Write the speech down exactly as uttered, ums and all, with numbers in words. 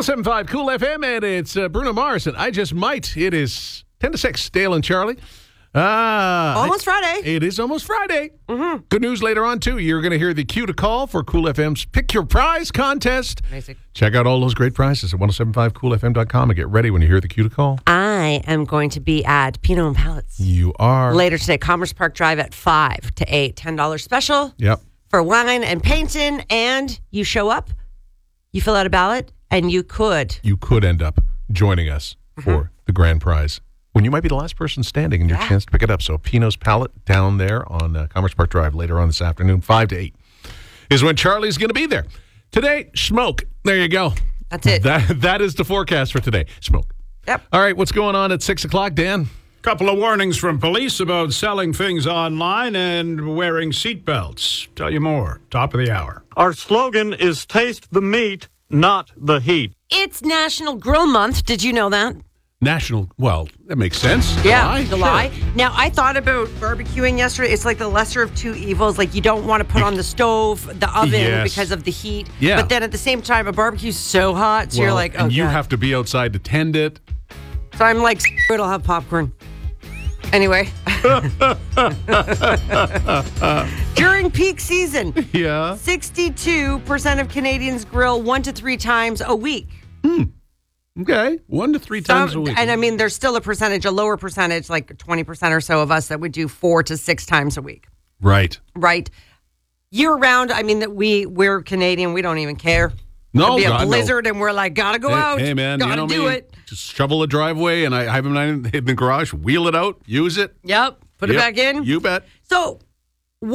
seven point five Cool F M, and it's uh, Bruno Mars, and I Just Might. It is ten to six, Dale and Charlie. Uh, almost Friday. It is almost Friday. Mm-hmm. Good news later on, too. You're going to hear the cue to call for Cool F M's Pick Your Prize contest. Amazing. Check out all those great prizes at ten seventy-five cool f m dot com and get ready when you hear the cue to call. I am going to be at Pinot and Palates. You are. Later today, Commerce Park Drive at five to eight. ten dollars special. Yep. For wine and painting, and you show up, you fill out a ballot, and you could. You could end up joining us Mm-hmm. for the grand prize when you might be the last person standing and your Yeah. chance to pick it up. So Pinot's Palette down there on uh, Commerce Park Drive later on this afternoon, five to eight, is when Charlie's going to be there. Today, smoke. There you go. That's it. That That is the forecast for today. Smoke. Yep. All right, what's going on at six o'clock, Dan? Couple of warnings from police about selling things online and wearing seatbelts. Tell you more. Top of the hour. Our slogan is taste the meat, not the heat. It's National Grill Month. Did you know that? National, well, that makes sense. Yeah, July. July. Sure. Now, I thought about barbecuing yesterday. It's like the lesser of two evils. Like, you don't want to put on the stove, the oven, Yes. because of the heat. Yeah. But then at the same time, a barbecue's so hot, so you're Well, like, oh, and you God. have to be outside to tend it. So I'm like, screw it, I'll have popcorn. Anyway. During peak season, Yeah. sixty-two percent of Canadians grill one to three times a week. Okay. One to three times Some- a week. And I mean, there's still a percentage, a lower percentage, like twenty percent or so of us that would do four to six times a week, Right. right? Year round, I mean, that we, we're Canadian, we don't even care. No, It'd be a God, no. blizzard and we're like, gotta go Hey, out. hey, man, gotta you know do me. it. Just shovel a driveway, and I have them in the garage, wheel it out, use it. Yep. Put it Yep, back in. You bet. So